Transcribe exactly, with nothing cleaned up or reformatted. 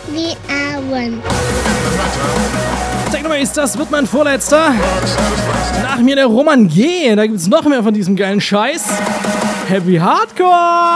The Hour. Technomaze, das wird mein vorletzter. Nach mir der Roman G. Da gibt's noch mehr von diesem geilen Scheiß. Happy Hardcore!